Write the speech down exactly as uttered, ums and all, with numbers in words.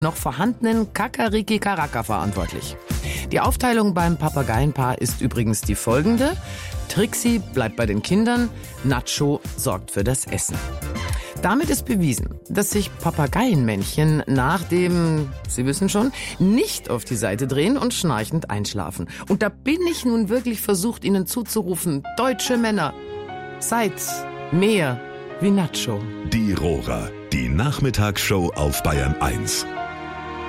noch vorhandenen Kakariki-Karaka verantwortlich. Die Aufteilung beim Papageienpaar ist übrigens die folgende. Trixie bleibt bei den Kindern, Nacho sorgt für das Essen. Damit ist bewiesen, dass sich Papageienmännchen nach dem, Sie wissen schon, nicht auf die Seite drehen und schnarchend einschlafen. Und da bin ich nun wirklich versucht, Ihnen zuzurufen, deutsche Männer, seid mehr wie Nacho. Die Rohrer, die Nachmittagsshow auf Bayern eins.